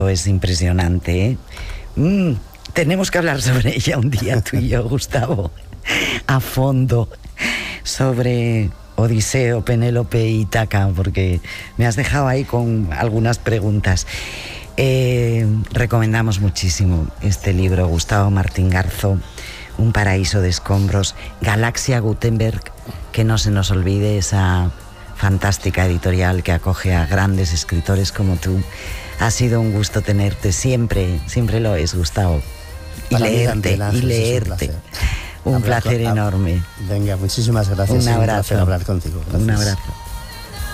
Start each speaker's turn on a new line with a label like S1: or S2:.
S1: Es impresionante, ¿eh? Tenemos que hablar sobre ella un día, tú y yo, Gustavo, a fondo, sobre Odiseo, Penélope y Ítaca, porque me has dejado ahí con algunas preguntas. Recomendamos muchísimo este libro, Gustavo Martín Garzo, Un paraíso de escombros, Galaxia Gutenberg, que no se nos olvide esa fantástica editorial que acoge a grandes escritores como tú. Ha sido un gusto tenerte, siempre lo es, Gustavo. Y leerte. Un placer enorme.
S2: Venga, muchísimas gracias.
S1: Un abrazo.
S2: Un placer hablar contigo. Gracias.
S1: Un abrazo.